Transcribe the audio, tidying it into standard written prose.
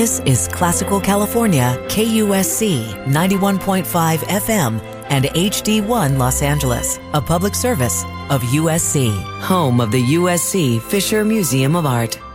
This is Classical California, KUSC 91.5 FM and HD1 Los Angeles, a public service of USC, home of the USC Fisher Museum of Art.